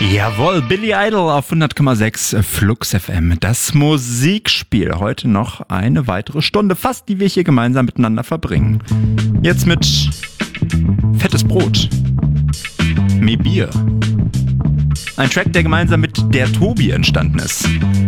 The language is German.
Jawohl, Billy Idol auf 100,6 Flux FM. Das Musikspiel. Heute noch eine weitere Stunde fast, die wir hier gemeinsam miteinander verbringen. Jetzt mit Fettes Brot. Me Bier. Ein Track, der gemeinsam mit der Tobi entstanden ist.